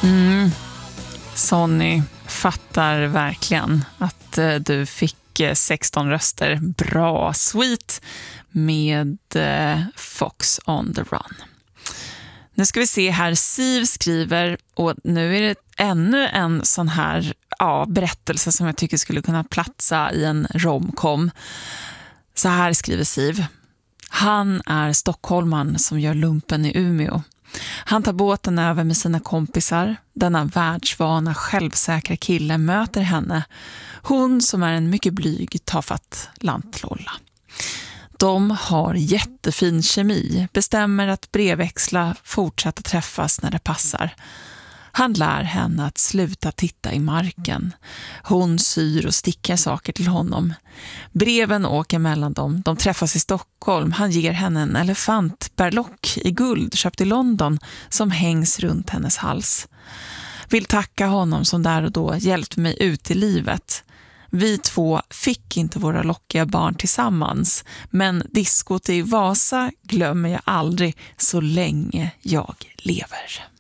Sonny fattar verkligen att du fick 16 röster. Bra, Sweet med Fox on the Run. Nu ska vi se här, Siv skriver, och nu är det ännu en sån här berättelse som jag tycker skulle kunna platsa i en romcom. Så här skriver Siv. Han är stockholman som gör lumpen i Umeå. Han tar båten över med sina kompisar. Denna världsvana, självsäkra kille möter henne. Hon som är en mycket blyg, tafatt lantlolla. De har jättefin kemi, bestämmer att brevväxla, fortsätta träffas när det passar. Han lär henne att sluta titta i marken. Hon syr och stickar saker till honom. Breven åker mellan dem. De träffas i Stockholm. Han ger henne en elefantberlock i guld köpt i London som hängs runt hennes hals. Vill tacka honom som där och då hjälpt mig ut i livet. Vi två fick inte våra lockiga barn tillsammans, men diskot i Vasa glömmer jag aldrig så länge jag lever.